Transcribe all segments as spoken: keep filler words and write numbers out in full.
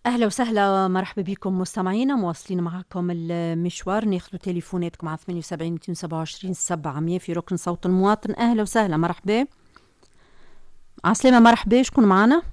أهلا وسهلا، مرحبا بكم مستمعينا. مواصلين معكم المشوار، ناخذ تليفوناتكم على ثمانية وسبعين مئتين وسبعة وعشرين سبعمية في ركن صوت المواطن. أهلا وسهلا، مرحبا. عسلامة، مرحبا. شكون معنا؟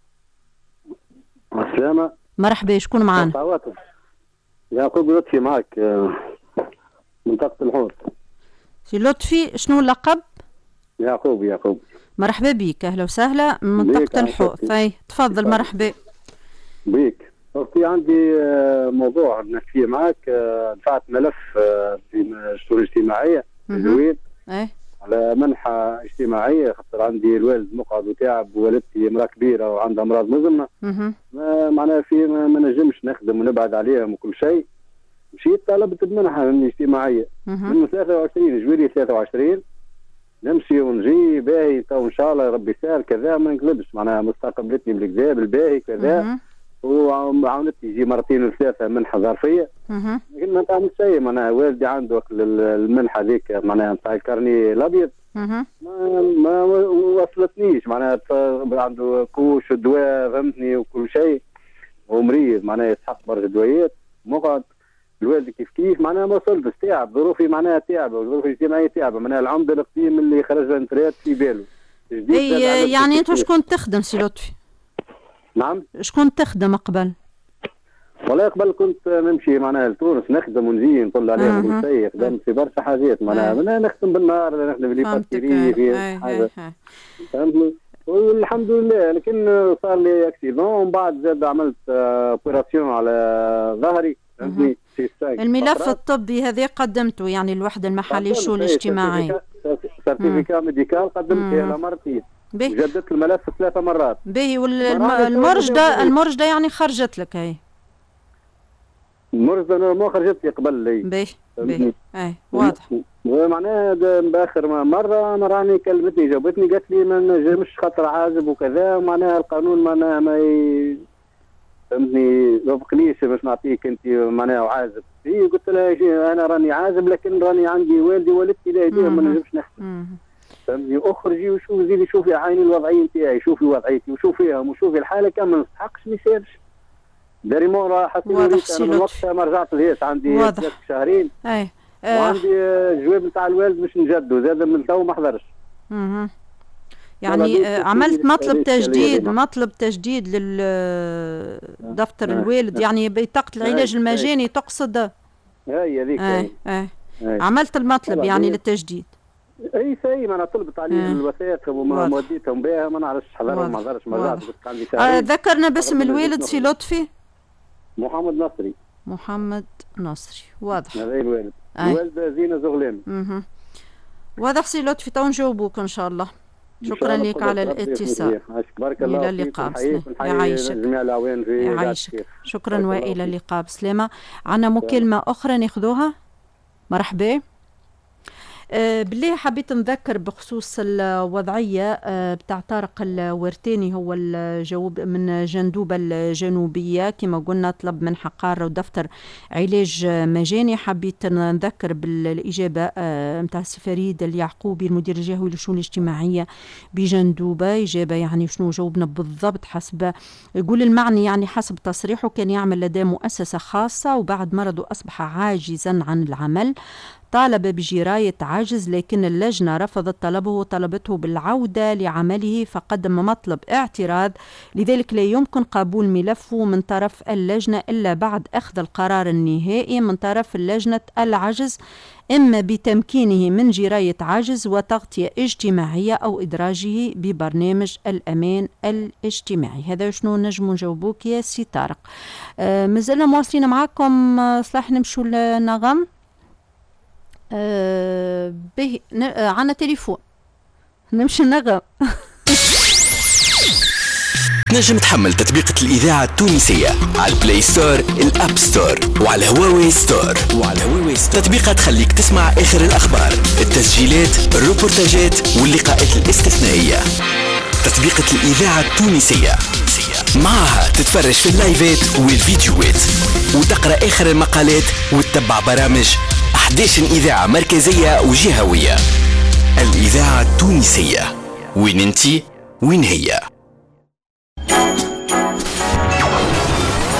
عسلامة، مرحبا. شكون معنا؟ يعقوب لطفي معك، منطقة الحوت. في لطفي، شنو اللقب؟ يعقوب يعقوب مرحبا بك، أهلا وسهلا من منطقة الحوت. أي تفضل، مرحبا بيك. أختي عندي موضوع نحكي معك. دفعت ملف في الشؤون الاجتماعية في الزويد على منحة اجتماعية، خاطر عندي الوالد مقعد وتعب، ووالدتي امرأة كبيرة وعندها أمراض مزمنة. معناها في ما نجمش نخدم ونبعد عليهم وكل شيء. مشيت طلبت بمنحة اجتماعية من ثلاثة وعشرين جويلية ثلاثة وعشرين، نمشي ونجي باهي. تو ان شاء الله ربي سهل كذا، ما نكذبش. معناها مستقبلتني بالكذا بالباهي كذا، وعاونتني يجي مرتين وثلاثه منحه ظرفيه، لكن ما تعمل شيء. معناها والدي عنده المنحه ذيك، معناها نتاع الكارني الابيض، ما ما وصلتنيش. معناها عنده كوش ودواء، فهمتني، وكل شيء، ومريض معناها يسحق برشا دوايات، مقعد. الوالد كيف كيف معناها ما وصلتش، تعب ظروفي، معناها تعب ظروفي الاجتماعيه تعب. معناها العمده القديم اللي خرج انتريات في باله. اي يعني انت شكون تخدم سي لطفي؟ نعم، شكون تخدم قبل؟ والله قبل كنت نمشي معناها لتونس نخدم ونجي نطل عليهم كل شيء. خدمت في برشا حاجات، معناها نخدم بالنهار، نخدم في باتري في حاجه، فهمتني، والحمد لله. لكن صار لي اكسيدون، ومن بعد زاد عملت اوبيراسيون على ظهري، فهمتني. الملف الطبي هذا قدمته يعني الوحده المحليه للشؤون الاجتماعيه، سيرتيفيكا ميديكال قدمته إلى مرتين، جددت الملف ثلاثة مرات. باهي، والمرجدة المرجدة يعني خرجت لك؟ هي المرجدة ما خرجت لي قبل لي. باهي باهي، اي واضح. معناها باخر مرة أنا راني كلمتني جاوبتني قالت لي ما نجمش خاطر عازب وكذا، معناها القانون معناها ما ي... فهمتني، ما بقنيش باش نعطيك انت معناها عازب. هي قلت لها انا راني عازب، لكن راني عندي والدي ووالدتي لا يديهم، ما نجمش نخدم، فهمتني. اخرجي وشوفي، زيدي شوفي عيني الوضعيه نتاعي، شوفي وضعيتي وشوفيهم وشوفي الحاله، كان ما نستحقش ما يسالش. داري مورا حسيت انا من وقتها ما رجعت لهيش، عندي ثلاث شهرين. اي آه. وعندي جواب نتاع الوالد باش نجدو، زاد من تو ما حضرش. اها يعني عملت مطلب تجديد، مطلب تجديد للدفتر الوالد، يعني بطاقة العلاج المجاني تقصد؟ هي هذيك. اي اي عملت المطلب يعني للتجديد. اي شيء، ما انا طلبت عليه الوثائق وما وديتهم بها، ما نعرفش حضرهم ما حضرش، ما رجعتش، كنت عندي آه ذكرنا باسم الوالد سي لطفي. محمد نصري. محمد نصري، واضح. هذا الوالد. الوالده زينه زغلان. اها واضح سي لطفي، تو نجاوبوك ان شاء الله. شكرا لك على الاتصال. بارك الله الى اللقاء. يعيشك يعيشك. شكرا والى اللقاء بسلامه. عندنا مكالمه اخرى ناخذوها. مرحبا. أه بالله حبيت نذكر بخصوص الوضعية أه بتاع طارق الورتاني، هو الجواب من جندوبة الجنوبية كما قلنا، طلب من حقارة ودفتر علاج مجاني. حبيت نذكر بالإجابة أه متاع السي فريد اليعقوبي المدير الجهوي للشؤون الاجتماعية بجندوبة. إجابة يعني شنو جاوبنا بالضبط؟ حسب يقول المعني يعني حسب تصريحه كان يعمل لدى مؤسسة خاصة، وبعد مرضه أصبح عاجزا عن العمل، طالب بجراية عجز، لكن اللجنة رفضت طلبه وطلبته بالعودة لعمله، فقدم مطلب اعتراض، لذلك لا يمكن قبول ملفه من طرف اللجنة إلا بعد أخذ القرار النهائي من طرف اللجنة العجز، إما بتمكينه من جراية عجز وتغطية اجتماعية أو إدراجه ببرنامج الأمان الاجتماعي. هذا شنو نجم نجاوبوك يا سي طارق. آه مازلنا مواصلين معكم. آه صلاح نمشوا لنغم. آه به ن... آه عنا تليفون نمشي نغم. نجم تحمل تطبيقة الإذاعة التونسية على البلاي ستور، الأب ستور، وعلى هواوي ستور. وعلى هواوي ستور تطبيقة تخليك تسمع آخر الأخبار، التسجيلات، الروبورتاجات واللقاءات الاستثنائية. تطبيقة الإذاعة التونسية معها تتفرج في اللايفات والفيديوهات، وتقرأ آخر المقالات، وتتبع برامج أحد عشر إذاعة مركزية وجهوية. الإذاعة التونسية، وين انتي وين هي.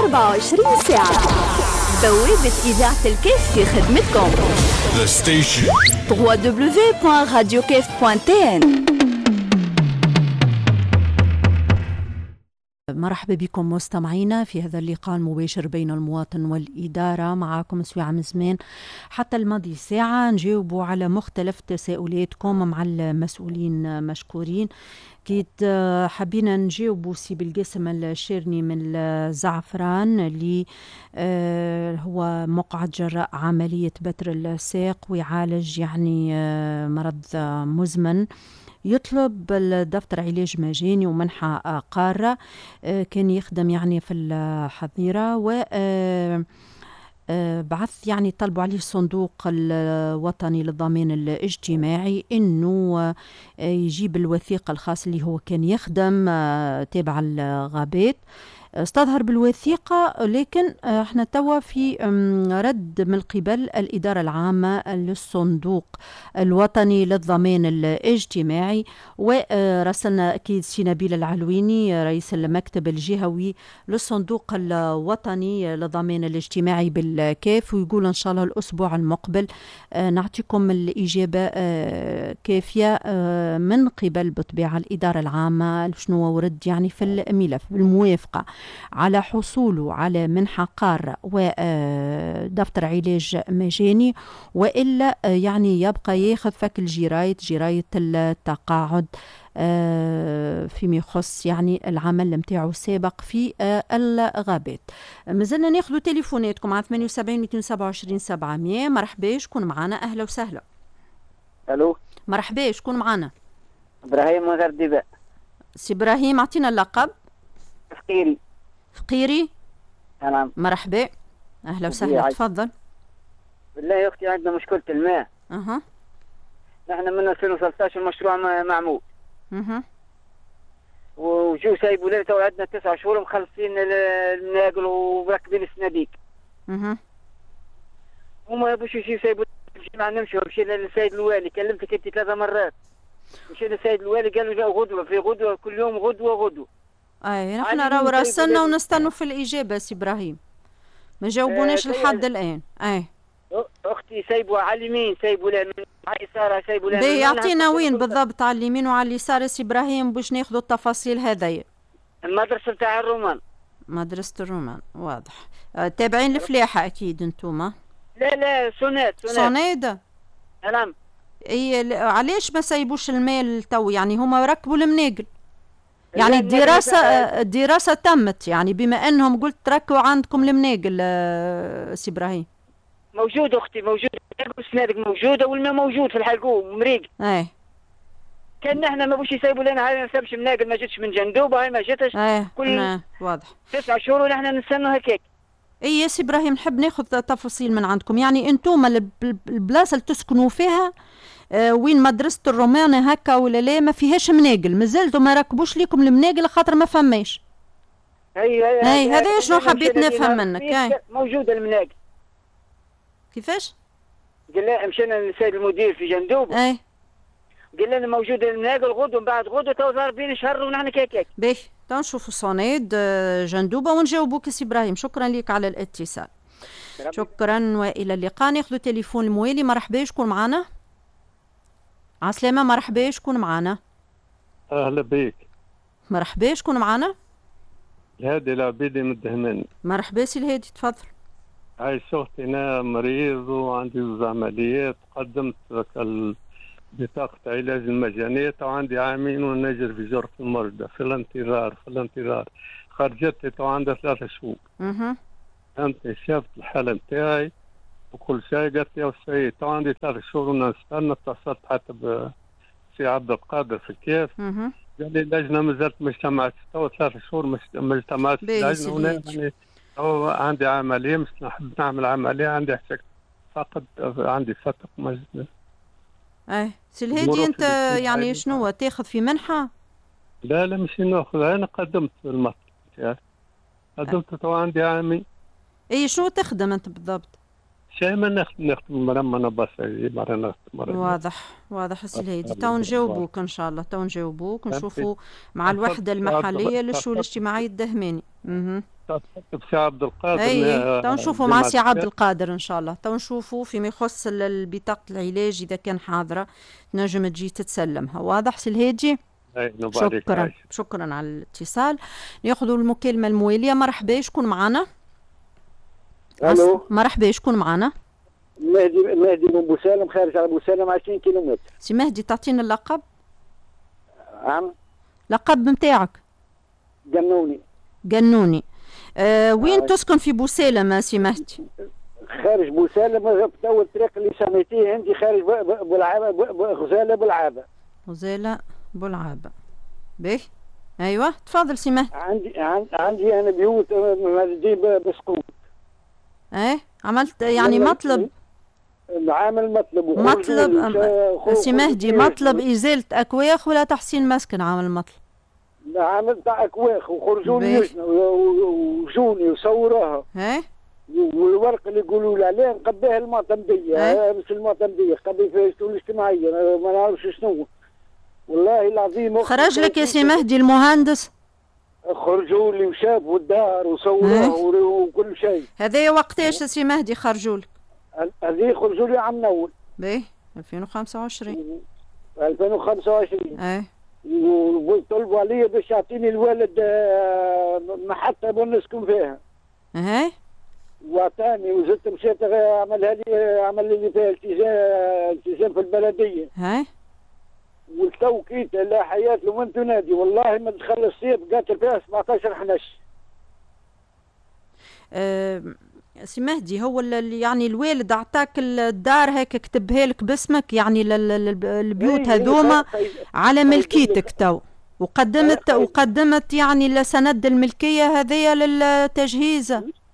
أربعة وعشرين ساعة. بوابة إذاعة الكيف في خدمتكم. The station دبليو دبليو دبليو دوت راديو كيف دوت تي إن. مرحبا بكم مستمعينا في هذا اللقاء المباشر بين المواطن والإدارة. معكم سويعة مزمان حتى الماضي ساعة نجاوبوا على مختلف تساؤلاتكم مع المسؤولين مشكورين. كيد حبينا نجاوبوا سي بالقاسم الشيرني من الزعفران اللي هو مقعد جراء عملية بتر الساق ويعالج يعني مرض مزمن، يطلب الدفتر علاج مجاني ومنحة قارة. كان يخدم يعني في الحظيرة و بعث يعني طلبوا عليه الصندوق الوطني للضمان الاجتماعي انه يجيب الوثيقة الخاص اللي هو كان يخدم تابع الغابات. استظهر بالوثيقة، لكن احنا توا في رد من قبل الإدارة العامة للصندوق الوطني للضمان الاجتماعي، ورسلنا أكيد سي نبيل العلويني رئيس المكتب الجهوي للصندوق الوطني للضمان الاجتماعي بالكاف، ويقول إن شاء الله الأسبوع المقبل نعطيكم الإجابة كافية من قبل بطبيعة الإدارة العامة شنو ورد يعني في الملف بالموافقة على حصوله على منحة قارة ودفتر علاج مجاني، وإلا يعني يبقى ياخذ فك الجراية جراية التقاعد فيما يخص يعني العمل متاعه السابق في الغابات. مازلنا ناخذ تليفوناتكم على ثمانية وسبعين مئتين وسبعة وعشرين سبعمية. مرحبا، شكون معنا؟ أهلا وسهلا. ألو، مرحبا، شكون معنا؟ إبراهيم وزر دباء. سي إبراهيم، أعطينا اللقب. فقيري. فقيري؟ نعم. مرحبا، أهلا وسهلا، تفضل. بالله يا أختي عندنا مشكلة الماء. أها. نحن من ألفين وثلاثطاش المشروع معمول. أها. وجو سايبوا لنا تو عندنا تسع شهور مخلصين الناقل ومركبين الصناديق. أها. وما يبوش يجي سايبوا مشينا نمشي، مشينا للسيد الوالي، كلمتك أنت ثلاث مرات. مشينا للسيد الوالي قالوا لا غدوة في غدوة، كل يوم غدوة غدوة. اي نحن راهو راسلنا ونستنوا في الاجابه سي ابراهيم، ما جاوبوناش آه لحد الان. اي اختي سايبوا على اليمين، سايبوا على اليسار، سايبوا على اليمين. يعطينا وين بالضبط على اليمين وعلى اليسار سي ابراهيم باش ناخذوا التفاصيل هذيا. المدرسه تاع الرومان. مدرسه الرومان، واضح. آه تابعين الفلاحه اكيد انتوما. لا لا سونات سونات سونيد. نعم. اي علاش ما سايبوش المال تو؟ يعني هما ركبوا المناقل، يعني الدراسة الدراسة تمت، يعني بما انهم قلت تركوا عندكم المناقل سي ابراهيم. موجود اختي، موجود السنادق موجودة والماء موجود في الحلقوم مريق. ايه كان احنا ما بوش يسيبوا لنا، هاي ما سابش مناقل، ما جتش من جندوبة، هاي ما جتش. ايه كل واضح. تسع شهور ونحن نستنوا هكاك. اي يا سي ابراهيم، نحب ناخذ تفاصيل من عندكم، يعني انتم البلاصة اللي تسكنوا فيها آه وين مدرسة الرومانة هكا ولا لا ما فيهاش مناقل؟ مازلتوا ما ركبوش ليكم المناقل خاطر ما فماش. هي هي هي هذا شنو حبيت نفهم منك. هاي موجودة المناقل. كيفاش؟ قال لا مشينا للسيد المدير في جندوب. اي قال لنا موجودة المناقل غدوة، بعد غدوة تو صار بين شهر ونحن كيكاك. باهي تو نشوفوا صنيد جندوبة ونجاوبوك سي ابراهيم. شكرا لك على الاتصال. شكرا والى اللقاء. ناخذ تليفون الموالي. مرحبا، شكون معنا؟ عسلامة، مرحبا، شكون معنا؟ أهلا بيك. مرحبا، شكون معنا؟ الهادي العبيدي من الدهماني. مرحبا سي الهادي، تفضل. هاي شوفتي أنا مريض وعندي زوج عمليات، قدمت بطاقة علاج المجانية وعندي عامين ونجر في جرة المرضى في الانتظار في الانتظار خرجت لي تو عندها ثلاثة شهور. اها. فهمتني، شافت الحالة نتاعي وكل شيء، قالت لي يا سيد تو عندي ثلاث شهور ونستنى. اتصلت حتى بسي عبد القادر في الكيف. اها. قال لي اللجنة ما زالت ما اجتمعتش، تو ثلاث شهور ما اجتمعتش اللجنة، وانا يعني تو عندي عملية، مش نحب نعمل عملية، عندي احتياج فقط، عندي فتق مجد. اي سي الهادي، انت يعني شنو تاخذ في منحة؟ لا لا مش ناخذ، انا قدمت المطلب تاعي، قدمت تو عندي عامي. اي شنو تخدم انت بالضبط؟ شيء ما نخدم نخدم مرة ما بصري مرة نخدم مرة. واضح واضح سي الهادي. تو نجاوبوك ان شاء الله، تو نجاوبوك نشوفوا مع الوحدة المحلية للشؤون الاجتماعية الدهماني. اها بسي عبد القادر. اي تو نشوفوا مع سي عبد القادر ان شاء الله. تو نشوفوا فيما يخص بطاقه العلاج اذا كان حاضره تنجم تجي تتسلمها. واضح سي الهادي؟ شكرا شكرا على الاتصال. ناخذوا المكالمه المواليه. مرحبا، شكون معنا؟ الو مرحبا، شكون معنا؟ مهدي مهدي من بوسالم، خارج على بوسالم عشرين كيلومتر. سي مهدي تعطينا اللقب؟ نعم. لقب نتاعك؟ جنوني. جنوني. آه وين آه. تسكن في بوسالم سي مهدي؟ خارج بوسالم، تو الطريق اللي سميتيه عندي خارج بلعابه، غزاله بلعابه. غزاله بلعابه. باهي ايوه تفضل سي مهدي. عندي عندي انا بيوت مزدي بسقوط. ايه عملت يعني مطلب؟ عامل مطلب مطلب سي مهدي، مطلب ازاله اكواخ ولا تحسين مسكن؟ عامل مطلب عامل تاع اكواخ وخرجوني وجوني وصوروها. ايه والورق اللي يقولوا لي عليه نقبيها المعتمديه، مش المعتمديه قبي في الشؤون الاجتماعيه، ما نعرفش شنو والله العظيم. خرج لك يا سي مهدي المهندس؟ خرجوا لي وشافوا الدار وصوروها وكل شيء. هذايا وقتاش سي مهدي خرجوا لك؟ هذه خرجوا لي عام اول. باهي ألفين وخمسة وعشرين. ألفين وخمسة وعشرين. ايه وطلبوا علي باش يعطيني الوالد محطة نسكن فيها. ايه وعطاني وزدت مشيت عملها لي عمل لي فيها التزام التزام في البلدية. ايه والتوقيت لا حياة لمن تنادي، والله ما دخل الصيف قاتل فيها سبعطاش حنش. أه سي مهدي، هو اللي يعني الوالد اعطاك الدار هيك كتبها لك باسمك، يعني البيوت هذوما على ملكيتك تو، وقدمت وقدمت يعني لسند الملكيه هذيا للتجهيز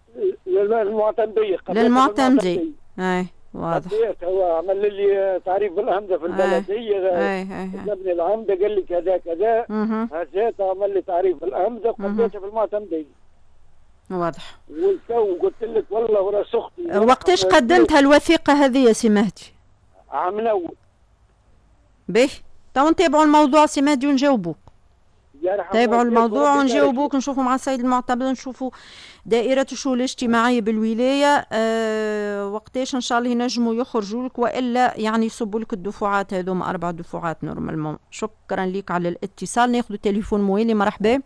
للمعتمديه للمعتمديه. اي واضح. هو عمل لي تعريف بالهمزه في البلديه، جابني الهمزه قال لي كذا كذا، هزيت عمل لي تعريف بالهمزه وقدمتها في المعتمديه. واضح. والتو قلت لك والله ورا سختي. وقتاش قدمتها الوثيقه هذه يا سي مهدي؟ عام الاول. باهي تو نتابعوا الموضوع سي مهدي ونجاوبوك. تابعوا الموضوع ونجاوبوك، نشوفوا مع السيد المعتمد، نشوفوا دائرة الشؤون الاجتماعية بالولاية أه وقتاش ان شاء الله ينجموا يخرجوا لك، والا يعني يصبوا لك الدفعات هذوما اربع دفعات نورمالمون. شكرا لك على الاتصال. ناخذ تليفون موالي. مرحبا.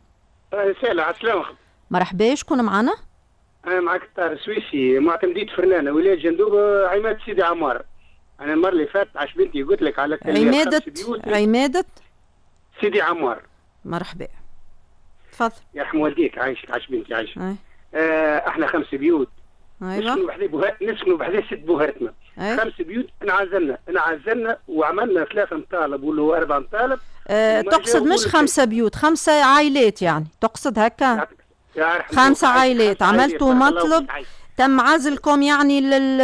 رسالة على السلامة. مرحبا، شكون معنا؟ أنا معك طاهر السويسي، معتمدية فرنانة، ولاية جندوب، عماد سيدي عمار. أنا المرة اللي فاتت عش بنتي قلت لك على عمادة عمادة سيدي عمار. مرحبا، تفضل. يرحم والديك، عايشك عاش بنتي عايشك. أي. آه احنا خمس بيوت. ايوه. نسكنوا بحذا بوها... نسكنوا بحذا ست بوهرتنا. خمس بيوت انعزلنا انعزلنا وعملنا ثلاثة مطالب ولا أربع مطالب. أه تقصد مش خمسة بيوت، خمسة عائلات يعني، تقصد هكا؟ خمسة عائلات عملتوا مطلب تم عزلكم يعني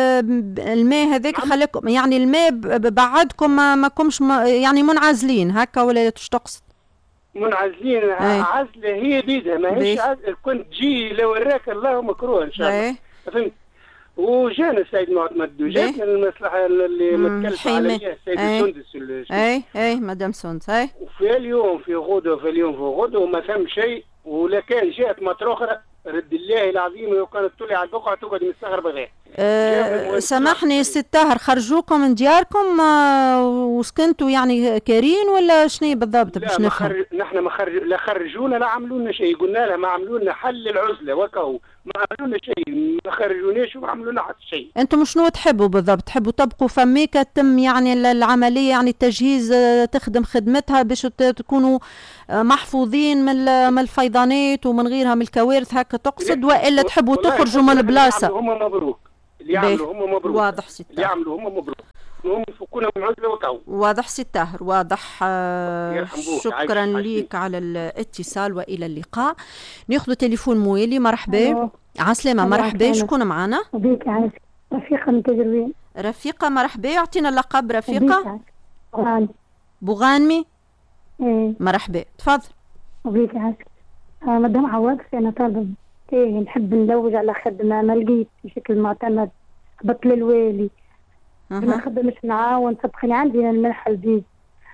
الماء هذاك خليكم يعني الماء بعدكم ما ماكمش يعني منعزلين هكا ولا ايش تقصد؟ منعزلين. عزله هي بيدها ماهيش عزله، كنت تجي لو وراك الله مكروه ان شاء الله. فهمت؟ وجانا السيد معتمد وجاتنا المصلحه اللي متكلفه عليها السيد سندس. اي اي مدام سندس. اي وفي اليوم في غدوه في اليوم في غدوه وما فهم شيء، ولا كان جات مطر اخرى رد الله العظيم لو كانت تطلع على البقعه تقعد مستغربه غير. أه سامحني ست طاهر، خرجوكم من دياركم أه وسكنتوا يعني كارين ولا شنو بالضبط باش نفهم؟ لا نحن ما خرج لا خرجونا لا عملوا لنا شيء، قلنا لها ما عملوا لنا حل العزله وكاو، ما عملوا لنا شيء، ما خرجوناش وما عملوا لنا حتى شيء. انتم شنو تحبوا بالضبط؟ تحبوا تبقوا فميك تم يعني العمليه يعني التجهيز تخدم خدمتها باش تكونوا محفوظين من من الفيضانات ومن غيرها من الكوارث هكا تقصد، والا تحبوا تخرجوا من البلاصه؟ هم مبروك اللي يعملوا هم مبروك. واضح ست اللي يعملوا هم مبروك، هم يفكونا من عزله وكاو. واضح ست طاهر، واضح. آه شكرا ليك على الاتصال والى اللقاء. ناخذ تليفون موالي. مرحبا. عسلامة. مرحبا، شكون معنا؟ بيك عايشك. رفيقة من تجربين. رفيقة مرحبا، يعطينا اللقب رفيقة. بوغانمي. بوغانمي. ايه مرحبا، تفضل. وبيك عايشك. آه مدام عواكس انا طالبة ايه نحب نلوج على خدمة ما لقيت بشكل معتمد، هبط للوالي. أه. نخدم مش نعاون سبقني عندي المنحة الجديد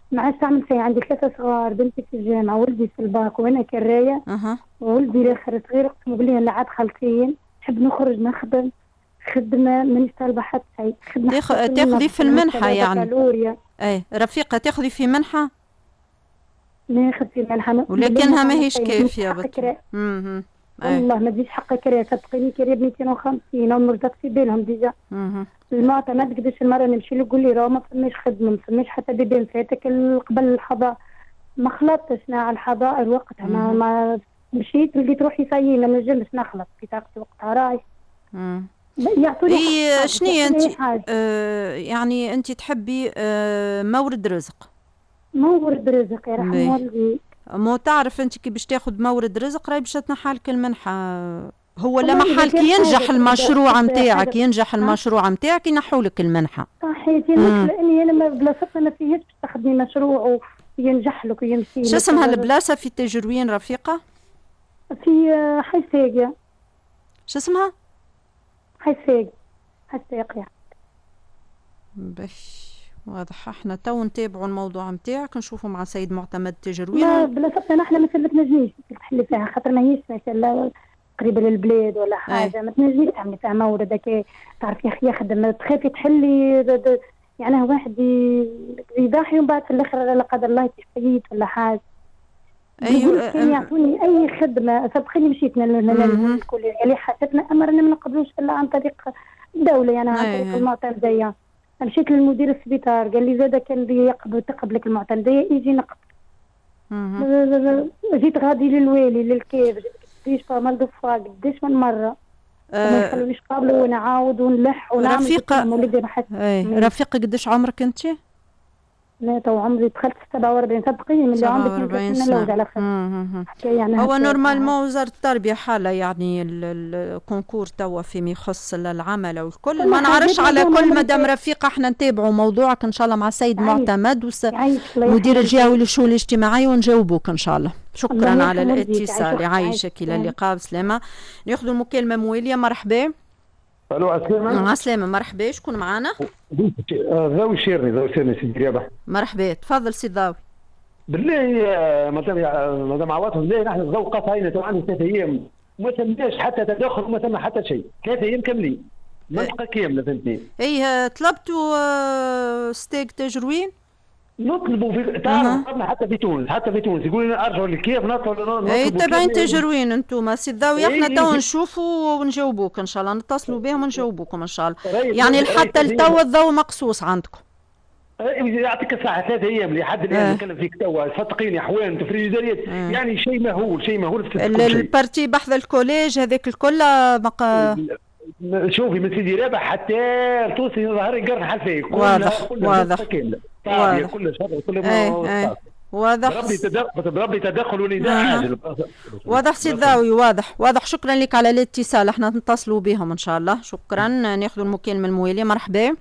ما عادش تعمل فيها. عندي ثلاثة صغار، بنتي في الجامعة، ولدي في الباك وأنا كراية. أها. وولدي الآخر صغير أقسم بالله اللي خالتين. نحب نخرج نخدم خدمة مانيش طالبة حتى شيء. تاخ... تاخذي في المنحة يعني؟ كالوريا. أي رفيقة تاخذي في منحة؟ ناخذ في منحة ولكنها ماهيش كافية. اها. والله ما تجيش حق كريه، صدقيني كريه ب مئتين وخمسين ومرضات في بالهم ديجا. المعتمد قداش المرة نمشي له يقول لي راه ما فماش خدمة، ما فماش حتى بيبان فاتك قبل الحضانة. ما خلطتش على الحضائر وقتها. ما, ما مشيت لقيت روحي صايي ما نجمش نخلط في طاقتي وقتها راي. يعطوني اي شنيا انت آه يعني انت تحبي آه مورد رزق؟ مورد رزق يرحم والديك. مو تعرف انت كي باش تاخذ مورد رزق راهي باش تنحالك المنحه. هو لما حالك ينجح المشروع نتاعك ينجح المشروع نتاعك ينحولك المنحه. صحيح. لاني انا ما بلاصتنا ما فيهاش باش تاخذي مشروع وينجح لك ويمشي. شو اسمها البلاصه في تجروين رفيقه؟ في حيساقيا. شو اسمها؟ حيساقيا. حيساقيا. باش واضح. احنا تو نتابعوا الموضوع نتاعك نشوفوا مع سيد معتمد تجروين. لا بلاصتنا نحن مثل ما تنجميش تحلي فيها خاطر ماهيش مثلا قريبه للبلاد ولا حاجه. أي. ما تنجميش تعملي فيها مورد هكا تعرفي يا اخي يخدم تخافي تحلي يعني واحد يضحي ومن بعد في الاخر لا قدر الله يتحيد ولا حاجه. ايوه يعطوني اي خدمه. صدقيني مشيت للكليه اللي حاجتنا امرنا ما نقبلوش الا عن طريق الدوله يعني عن طريق المعتمديه. مشيت للمدير السبيطار قال لي زاده كان بيقبل تقبلك المعتمديه يجي نقبل. جيت غادي للوالي للكيف قديش فما دفعه قديش من مره أه ما يخلونيش قابله ونعاود ونلح ونعمل. رفيقه رفيقه قديش عمرك انت؟ لا تو عمري دخلت سبعة وأربعين. صدقيني من اللي عمري سنه على خير. يعني هو نورمالمون وزاره التربيه حاله يعني الكونكور توا فيما يخص العمل والكل. ما نعرفش على كل. مدام رفيقه احنا نتابعوا موضوعك ان شاء الله مع سيد معتمد وس... مدير الجهوي للشؤون الاجتماعيه ونجاوبوك ان شاء الله. شكرا على الاتصال. يعيشك الى اللقاء. بسلامه. ناخذ المكالمه مواليه. مرحبا. الو عسلامة. عسلامة. مرحبا. شكون معانا؟ ضاوي الشيرني. ضاوي الشيرني سيدي رياضة. مرحبا. تفضل سي ضاوي. بالله مدام مدام عواطف بالله نحن الضوء قطعينا تو عندنا ثلاث ايام وما تمناش حتى تدخل وما تم حتى شيء. ثلاث ايام كاملين منطقة كاملة فهمتني. اي طلبتوا ستيك تجروين؟ نطلبوا في تعرف قبل حتى في تونس حتى في تونس يقولوا لنا ارجعوا لكيف نطلبوا. اي تابعين تجروين انتم سي ضاوي. احنا تو نشوفوا ونجاوبوك ان شاء الله. نتصلوا بهم ونجاوبوكم ان شاء الله. يعني حتى لتوا الضوء مقصوص عندكم. يعطيك الصحة. ثلاث ايام لحد الان نتكلم فيك توا صدقيني احوال تفريزات يعني شيء مهول شيء مهول في البارتي بحث الكوليج هذاك الكل بقى. شوفي من سيدي رابح حتى توصي ظهر يقرن حل واضح واضح واضح كل شهر كل ما واضح. بربي تدخل بربي تدخل ونداء عاجل. واضح سي ضاوي. واضح واضح. شكرا لك على الاتصال. احنا نتصلوا بهم ان شاء الله. شكرا. ناخذ المكالمه المواليه. مرحبا.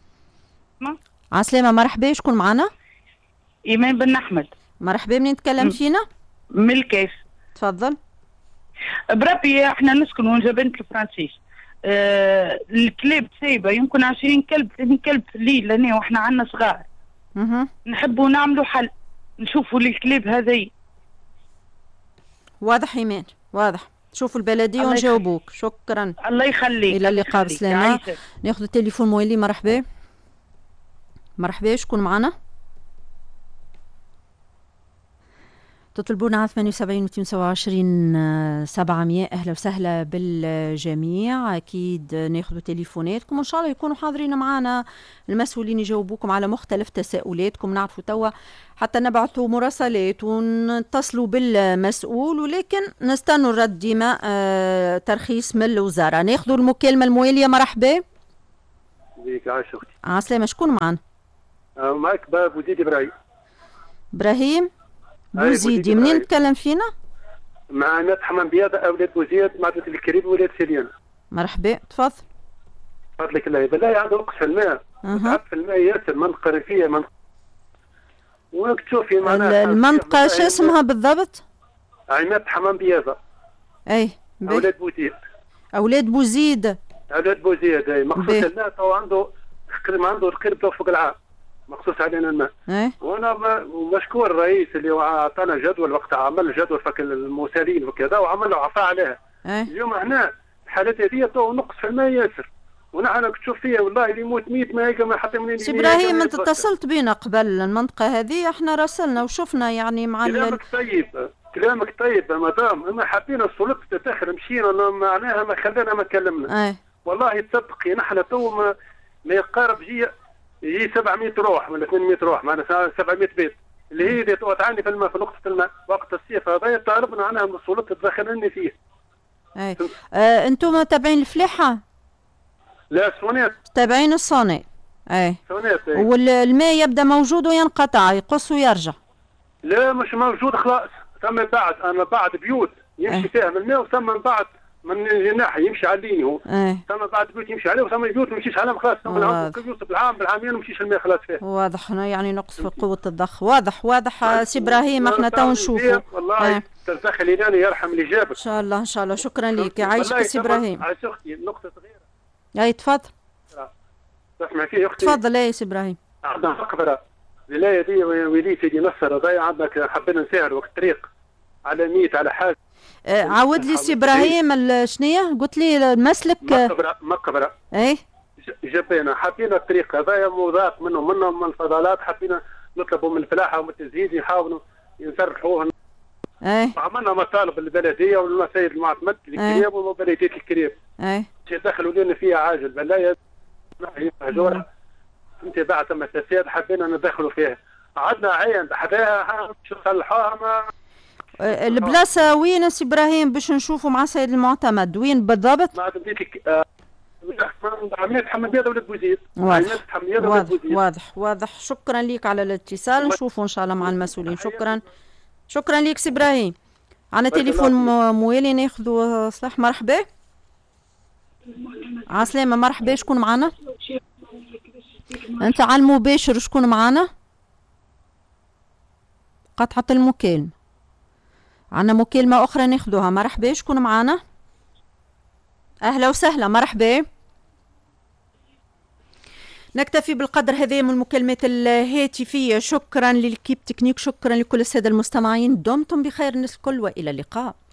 عسلامة. مرحبا. شكون معنا؟ ايمان بن احمد. مرحبا. منين نتكلم فينا؟ من الكيف. تفضل. بربي احنا نسكن ونجبنت الفرنسيس. آه الكلاب سايبه يمكن عشرين كلب ثلاثين كلب في الليل هنا واحنا عندنا صغار. اها. نحبوا نعملوا حل نشوفوا للكلاب هذي. واضح ايمان. واضح. شوفوا البلديه ونجاوبوك. شكرا. الله يخليك. الى اللقاء. بسلامه. ناخذ التليفون موالي. مرحبا. مرحبا. شكون معنا؟ تطلبون على ثمانية وسبعين مئتين وسبعة وعشرين سبعمئة. أهلا وسهلا بالجميع. أكيد ناخذ تليفوناتكم وإن شاء الله يكونوا حاضرين معنا المسؤولين يجاوبوكم على مختلف تساؤلاتكم. نعرفوا توا حتى نبعثوا مراسلات ونتصلوا بالمسؤول ولكن نستنوا الرد ديما آه ترخيص من الوزارة. ناخذ المكالمة الموالية. مرحبا. بيك عايش أختي. عسلامة. شكون معنا؟ آه معك بوزيدي إبراهيم. إبراهيم بوزيدي. منين نتكلم فينا؟ مع عماد حمام بياضة أولاد بوزيد معدة الكريم ولاد سليان. مرحبا. تفضل. فضلك الله. بالله عنده نقص في الماء. تعب في الماء ياسر. منطقة ريفية منطقة وينك تشوفي معناها المنطقة شو اسمها بالضبط؟ عماد حمام بياضة. أي أولاد بوزيد. أولاد بوزيد. أولاد بوزيد. أي مقصود الماء تو عنده ما عنده القرب فوق العام. مخصوص علينا الماء. ايه وانا مشكور الرئيس اللي اعطانا جدول وقت عمل جدول فك المسالين وكذا وعمل له عفاء عليها. ايه اليوم هنا الحالات هذه تو نقص في الماء ياسر. ونحن تشوف فيها والله اللي يموت ميت ما يلقى ما حتى منين. سي ابراهيم انت اتصلت بينا قبل المنطقه هذه، احنا راسلنا وشفنا يعني مع كلامك طيب كلامك طيب مدام، اما حبينا السلطه تتاخر مشينا معناها ما خلانا ما تكلمنا. ايه والله تصدقي نحن تو ما, ما يقارب جي يجي سبعمية روح ولا ثمانمية روح معنا سبعمية بيت اللي هي اللي تعاني في الماء في نقطه الماء وقت الصيف هذا طالبنا عنها من السلطه تدخلني فيه. ايه آه انتم تابعين الفلاحه؟ لا سونيت تابعين الصوني. ايه سونيت. ايه والماء يبدا موجود وينقطع يقص ويرجع؟ لا مش موجود خلاص. ثم بعد انا بعد بيوت يمشي ايه. فيها من الماء وثم من بعد من جناحي يمشي على اللين هو. ايه ثم بعد بيوت يمشي عليه وثم بيوت ما يمشيش عليهم خلاص. ثم العام يوصل بالعام بالعامين ما يمشيش الماء خلاص فيه. واضح يعني نقص في قوه الضخ. واضح واضح سي ابراهيم احنا تو نشوفوا. والله اه. تدخل الاناني يرحم اللي جابك. ان شاء الله ان شاء الله. شكرا لك يعيشك سي ابراهيم. عايش اختي نقطه صغيره. اي تفضل. تسمع فيه اختي. تفضل يا سي ابراهيم. عندنا مقبره الولايه دي وليد سيدي نصر هذايا عندك حبينا نساعد وقت الطريق على ميت على حاجه. آه عاود لي سي ابراهيم شنية قلت لي المسلك. مقبره مقبره. ايه جبينا حبينا الطريق هذايا مضاق منهم منهم من الفضلات حبينا نطلبوا من الفلاحه ومن التزهيد يحاولوا ينصرحوه. ايه عملنا مطالب البلديه والسيد المعتمد الكريب وبلديه الكريب. ايه دخلوا لنا فيها عاجل بلايا مهجوره. انت بعد ثم التسيير حبينا ندخلوا فيها. عندنا عين حداها باش نصلحوها ما البلاصه وين سي ابراهيم باش نشوفوا مع السيد المعتمد وين بالضبط؟ ما بديت لك عمليه حمد بيضه ولد بوزيد. واضح واضح واضح واضح. شكرا لك على الاتصال نشوفوا ان شاء الله مع المسؤولين. شكرا شكرا لك سي ابراهيم. عندنا تليفون موالي ناخذوا صلاح. مرحبا. عسلامة مرحبا. شكون معنا؟ انت على المباشر. شكون معنا؟ قطعة المكالمة. عندنا مكالمة أخرى ناخذوها. مرحبا. شكون معنا؟ أهلا وسهلا. مرحبا. نكتفي بالقدر هذا من المكالمات الهاتفية. شكرا للكيب تكنيك. شكرا لكل السادة المستمعين. دمتم بخير الناس الكل وإلى اللقاء.